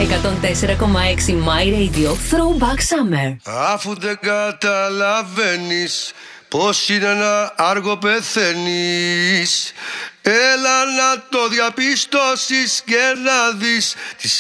104,6 My Radio Throwback Summer. Αφού δεν καταλαβαίνεις πως είναι να άργο πεθαίνεις, έλα να το διαπιστώσεις και να δεις τις